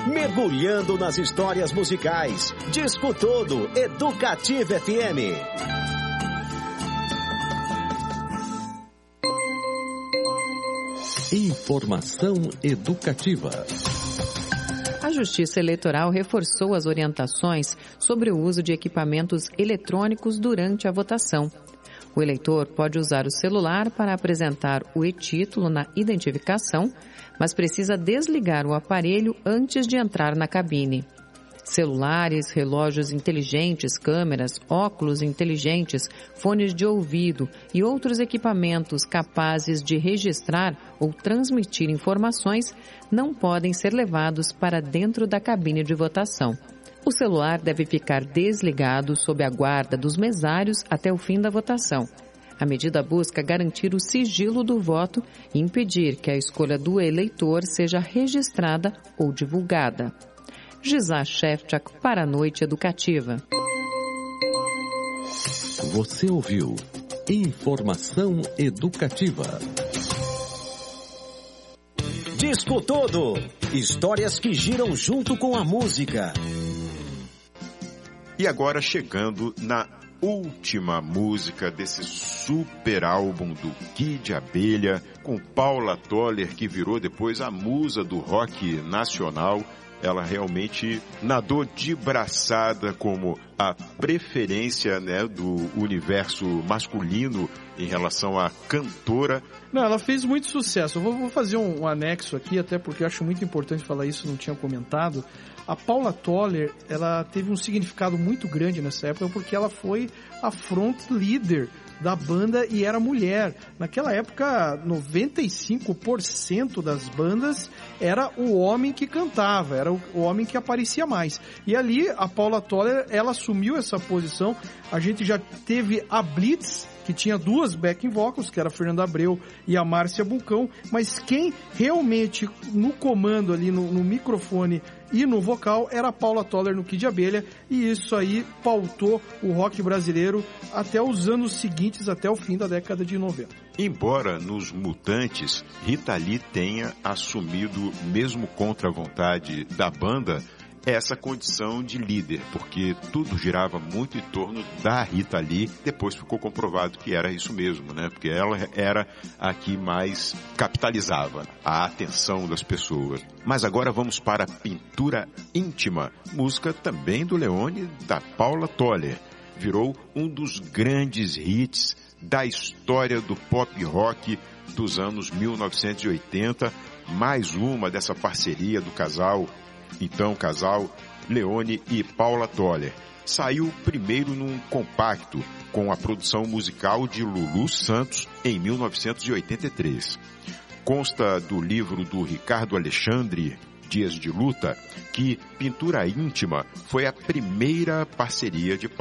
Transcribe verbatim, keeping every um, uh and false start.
mergulhando nas histórias musicais. Disco Todo, Educativa F M. Informação educativa. A Justiça Eleitoral reforçou as orientações sobre o uso de equipamentos eletrônicos durante a votação. O eleitor pode usar o celular para apresentar o e-título na identificação, mas precisa desligar o aparelho antes de entrar na cabine. Celulares, relógios inteligentes, câmeras, óculos inteligentes, fones de ouvido e outros equipamentos capazes de registrar ou transmitir informações não podem ser levados para dentro da cabine de votação. O celular deve ficar desligado sob a guarda dos mesários até o fim da votação. A medida busca garantir o sigilo do voto e impedir que a escolha do eleitor seja registrada ou divulgada. Gisá Shevchak para a Noite Educativa. Você ouviu Informação Educativa. Disco Todo. Histórias que giram junto com a música. E agora chegando na última música desse super álbum do Kid Abelha, com Paula Toller, que virou depois a musa do rock nacional. Ela realmente nadou de braçada como a preferência, né, do universo masculino em relação à cantora. Não, ela fez muito sucesso. Eu vou, vou fazer um, um anexo aqui, até porque eu acho muito importante falar isso, não tinha comentado. A Paula Toller, ela teve um significado muito grande nessa época, porque ela foi a front leader da banda e era mulher. Naquela época, noventa e cinco por cento das bandas era o homem que cantava, era o, o homem que aparecia mais. E ali, a Paula Toller, ela assumiu essa posição. A gente já teve a Blitz, que tinha duas backing vocals, que era a Fernanda Abreu e a Márcia Bulcão, mas quem realmente no comando ali, no, no microfone e no vocal, era a Paula Toller no Kid Abelha, e isso aí pautou o rock brasileiro até os anos seguintes, até o fim da década de noventa. Embora nos Mutantes, Rita Lee tenha assumido, mesmo contra a vontade da banda, essa condição de líder, porque tudo girava muito em torno da Rita Lee. Depois ficou comprovado que era isso mesmo, né? Porque ela era a que mais capitalizava a atenção das pessoas. Mas agora vamos para Pintura Íntima, música também do Leone, da Paula Toller. Virou um dos grandes hits da história do pop rock dos anos mil novecentos e oitenta, mais uma dessa parceria do casal Então, casal Leone e Paula Toller. Saiu primeiro num compacto com a produção musical de Lulu Santos em mil novecentos e oitenta e três. Consta do livro do Ricardo Alexandre, Dias de Luta, que Pintura Íntima foi a primeira parceria de